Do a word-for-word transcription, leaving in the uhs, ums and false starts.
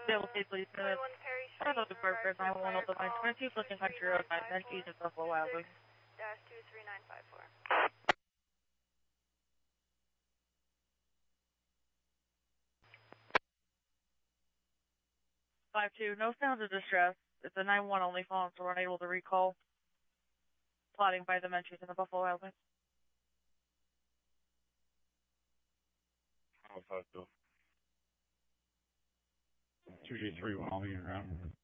Bill, please, please, uh, twenty-one Perry I don't know Street, the burger, regards nine one one to nine fire call twenty-two, looking at your road, nine nine, Jesus, Buffalo Wild Wings. dash two three nine five four. Five two, no sound of distress. It's a nine one only phone, so we're unable to recall. Plotting by the Menchies in the Buffalo Wild Wings. Oh, fuck, Bill. two G three one, I'll be around.